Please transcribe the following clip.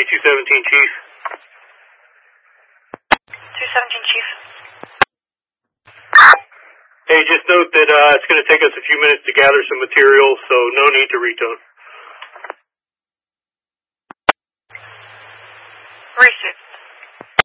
County 217, Chief. 217, Chief. Hey, just note that it's going to take us a few minutes to gather some material, so no need to retone. Receive.